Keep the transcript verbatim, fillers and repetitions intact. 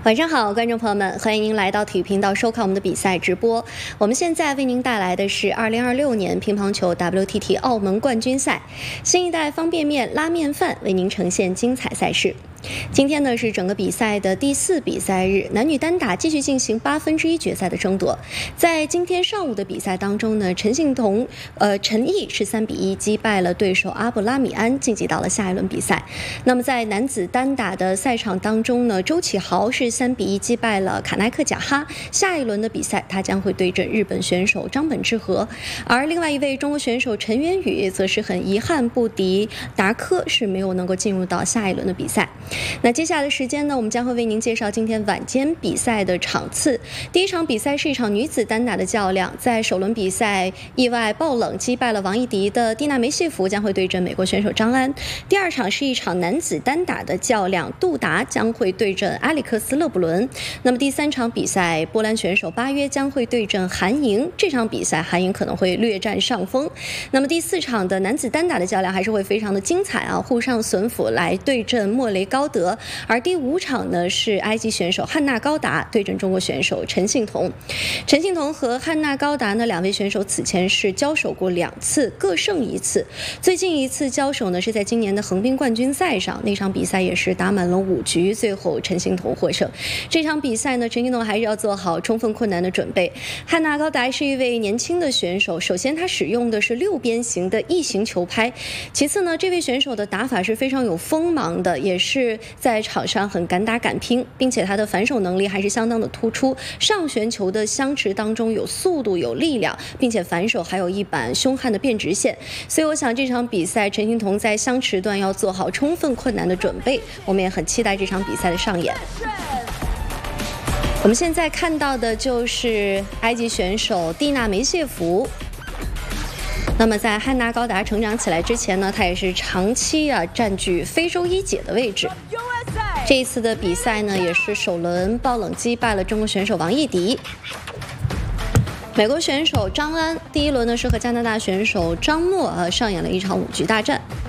晚上好，观众朋友们，欢迎您来到体育频道收看我们的比赛直播。我们现在为您带来的是二零二六年乒乓球 W T T 澳门冠军赛，新一代方便面拉面饭为您呈现精彩赛事。今天呢是整个比赛的第四比赛日，男女单打继续进行八分之一决赛的争夺。在今天上午的比赛当中呢，陈幸同、呃陈毅是三比一击败了对手阿布拉米安，晋级到了下一轮比赛。那么在男子单打的赛场当中呢，周启豪是三比一击败了卡奈克贾哈，下一轮的比赛他将会对阵日本选手张本智和。而另外一位中国选手陈渊宇则是很遗憾不敌达科，是没有能够进入到下一轮的比赛。那接下来的时间呢，我们将会为您介绍今天晚间比赛的场次。第一场比赛是一场女子单打的较量，在首轮比赛意外爆冷击败了王艺迪的蒂娜梅谢弗将会对阵美国选手张安。第二场是一场男子单打的较量，杜达将会对阵埃里克斯勒布伦。那么第三场比赛，波兰选手巴约将会对阵韩莹，这场比赛韩莹可能会略占上风。那么第四场的男子单打的较量还是会非常的精彩啊，沪上隼辅来对阵莫雷高德。而第五场呢是埃及选手汉娜高达对阵中国选手陈幸同。陈幸同和汉娜高达呢两位选手此前是交手过两次，各胜一次。最近一次交手呢是在今年的横滨冠军赛上，那场比赛也是打满了五局，最后陈幸同获胜。这场比赛呢，陈幸同还是要做好充分困难的准备。汉娜高达是一位年轻的选手，首先他使用的是六边形的异形球拍，其次呢，这位选手的打法是非常有锋芒的，也是在场上很敢打敢拼，并且他的反手能力还是相当的突出，上旋球的相持当中有速度有力量，并且反手还有一板凶悍的变直线。所以我想这场比赛陈幸同在相持段要做好充分困难的准备，我们也很期待这场比赛的上演。我们现在看到的就是埃及选手蒂娜梅谢弗。那么在汉娜高达成长起来之前呢，她也是长期啊占据非洲一姐的位置。这一次的比赛呢，也是首轮爆冷击败了中国选手王艺迪。美国选手张安第一轮呢是和加拿大选手张默呃上演了一场五局大战。